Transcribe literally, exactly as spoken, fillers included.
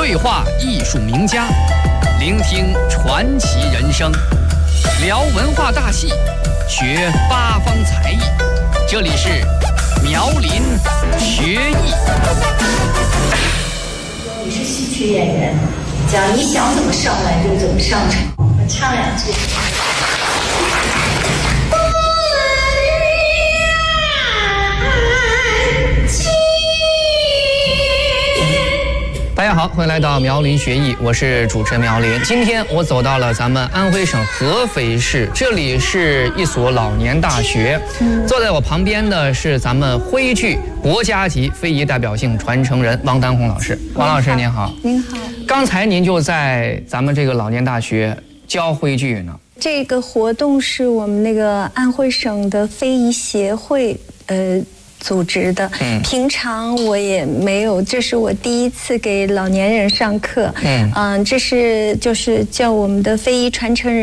对话艺术名家，聆听传奇人生，聊文化大戏，学八方才艺。这里是苗林学艺。 你是戏曲演员，讲你想怎么上来就怎么上场，我唱两句。 大家好，欢迎来到苗林学艺，我是主持人苗林。今天我走到了咱们安徽省合肥市，这里是一所老年大学。坐在我旁边的是咱们徽剧国家级非遗代表性传承人王丹红老师。王老师您好。 您好。 刚才您就在咱们这个老年大学教徽剧呢。 这个活动是我们那个安徽省的非遗协会呃组织的，嗯，平常我也没有，这是我第一次给老年人上课，嗯嗯，这是就是叫我们的非遗传承人